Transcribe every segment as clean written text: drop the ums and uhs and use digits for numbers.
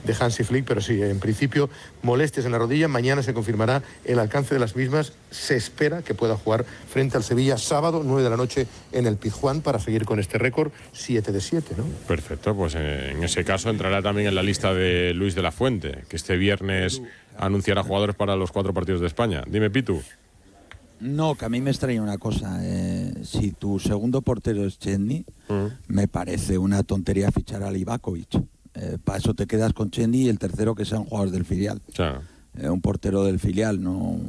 de Hansi Flick, pero sí, en principio, molestias en la rodilla. Mañana se confirmará el alcance de las mismas. Se espera que pueda jugar frente al Sevilla sábado, 9 de la noche, en el Pizjuán, para seguir con este récord 7 de 7, ¿no? Perfecto, pues en ese caso entrará también en la lista de Luis de la Fuente, que este viernes anunciará jugadores para los 4 partidos de España. Dime, Pitu. No, que a mí me extraña una cosa. Si tu segundo portero es Chesney, me parece una tontería fichar a Livakovic. Para eso te quedas con Chesney y el tercero que sea un jugador del filial. Claro. Un portero del filial, no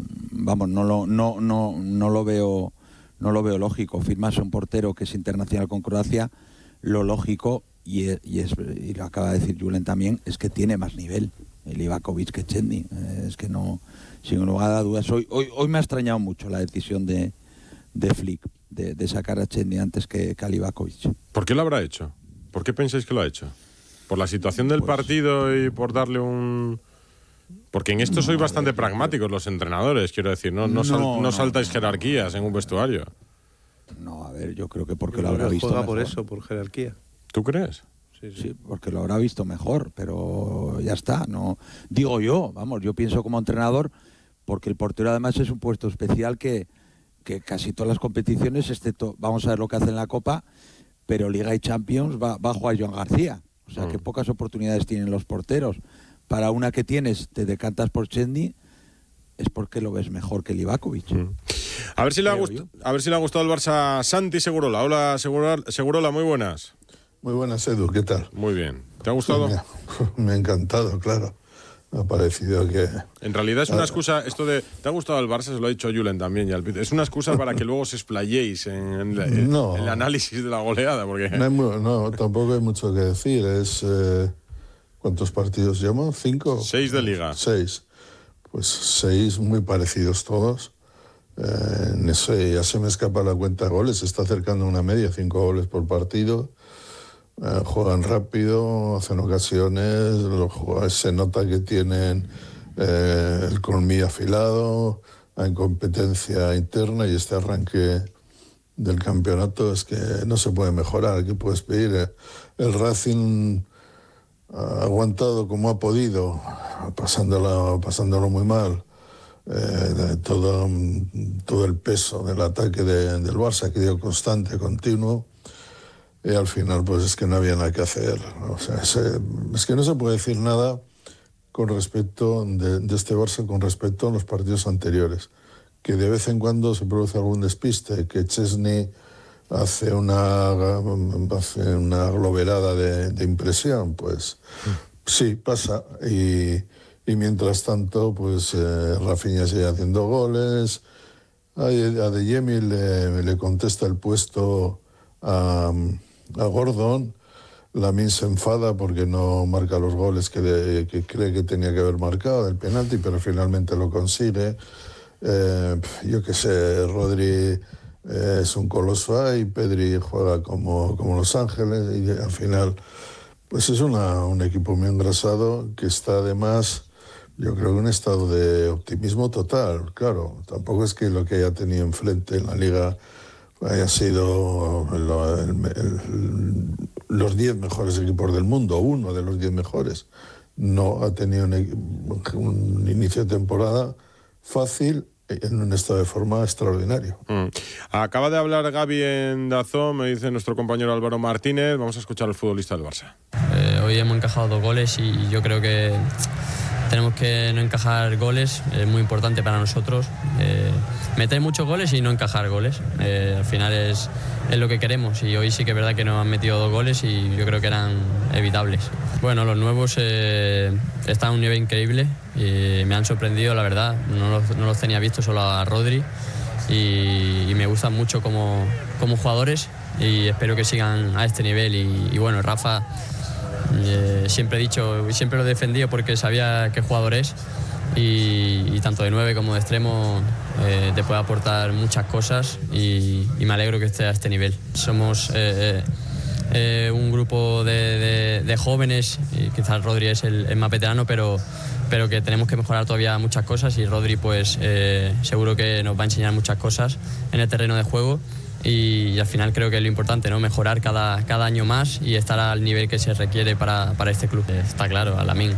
lo veo lógico. Firmas a un portero que es internacional con Croacia, lo lógico, y lo acaba de decir Julen también, es que tiene más nivel Livakovic que Chesney. Es que no, sin lugar a dudas, hoy me ha extrañado mucho la decisión de Flick de sacar a Chesney antes que a Livakovic. ¿Por qué lo habrá hecho? ¿Por qué pensáis que lo ha hecho? ¿Por la situación del partido y por darle un...? Porque en esto sois bastante pragmáticos los entrenadores, quiero decir, no saltáis jerarquías en un vestuario. No, a ver, yo creo que porque lo habrá visto mejor. Por eso, por jerarquía. ¿Tú crees? Sí, porque lo habrá visto mejor, pero ya está. No digo yo, yo pienso como entrenador, porque el portero además es un puesto especial que casi todas las competiciones, excepto, vamos a ver lo que hace en la Copa, pero Liga y Champions va a jugar Joan García. O sea, que pocas oportunidades tienen los porteros. Para una que tienes, te decantas por Chesney, es porque lo ves mejor que Livakovic. A ver si le ha gustado el Barça. Santi Segurola. Hola, Segurola, muy buenas. Muy buenas, Edu, ¿qué tal? Muy bien. ¿Te ha gustado? Me ha encantado, claro. Me ha parecido que... En realidad es una excusa, esto de ¿te ha gustado el Barça? Se lo ha dicho Julen también. Es una excusa para que luego os explayéis en el análisis de la goleada. Porque... No, tampoco hay mucho que decir. Es... ¿Cuántos partidos llevamos? ¿5? 6 de Liga. 6. Pues 6 muy parecidos todos. En eso ya se me escapa la cuenta de goles. Se está acercando a una media, 5 goles por partido. Juegan rápido, hacen ocasiones, los jugadores se nota que tienen el colmillo afilado, hay competencia interna, y este arranque del campeonato es que no se puede mejorar. ¿Qué puedes pedir? El Racing ha aguantado como ha podido, pasándolo muy mal. Todo el peso del ataque del Barça, que dio constante, continuo. Y al final, pues es que no había nada que hacer. O sea, es que no se puede decir nada con respecto de este Barça con respecto a los partidos anteriores. Que de vez en cuando se produce algún despiste, que Chesney hace una globerada de impresión, pues sí, pasa. Y mientras tanto, pues Rafinha sigue haciendo goles. A Adeyemi le contesta el puesto a Gordon. Lamine se enfada porque no marca los goles que cree que tenía que haber marcado del penalti, pero finalmente lo consigue. Yo qué sé, Rodri es un coloso ahí, Pedri juega como Los Ángeles, y al final pues es un equipo muy engrasado que está además, yo creo, en un estado de optimismo total. Claro, tampoco es que lo que haya tenido enfrente en la Liga haya sido los 10 mejores equipos del mundo, uno de los 10 mejores. No ha tenido un inicio de temporada fácil, en un estado de forma extraordinario. Acaba de hablar Gavi en DAZN, me dice nuestro compañero Álvaro Martínez. Vamos a escuchar al futbolista del Barça. Hoy hemos encajado 2 goles y yo creo que tenemos que no encajar goles, es muy importante para nosotros. Meter muchos goles y no encajar goles. Al final es lo que queremos, y hoy sí que es verdad que nos han metido 2 goles y yo creo que eran evitables. Bueno, los nuevos están a un nivel increíble y me han sorprendido, la verdad. No los tenía visto, solo a Rodri, y me gustan mucho como jugadores, y espero que sigan a este nivel. Y bueno, Rafa, siempre he dicho y siempre lo he defendido porque sabía qué jugador es, y tanto de 9 como de extremo te puede aportar muchas cosas, y me alegro que esté a este nivel. Somos un grupo de jóvenes, y quizás Rodri es el más veterano, pero que tenemos que mejorar todavía muchas cosas, y Rodri pues seguro que nos va a enseñar muchas cosas en el terreno de juego, y al final creo que es lo importante, ¿no? Mejorar cada año más y estar al nivel que se requiere para este club. Está claro, a Lamine.